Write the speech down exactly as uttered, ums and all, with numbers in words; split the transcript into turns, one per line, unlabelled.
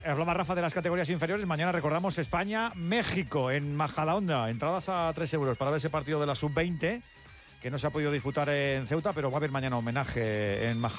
Hablaba Rafa de las categorías inferiores. Mañana recordamos España-México en Majadahonda. Entradas a tres euros para ver ese partido de la sub veinte que no se ha podido disputar en Ceuta, pero va a haber mañana homenaje en Majadahonda.